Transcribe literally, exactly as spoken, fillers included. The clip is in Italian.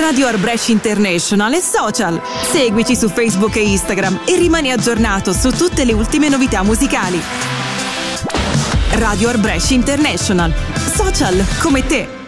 Radio Art Brescia International e social. Seguici su Facebook e Instagram e rimani aggiornato su tutte le ultime novità musicali. Radio Art Brescia International. Social come te.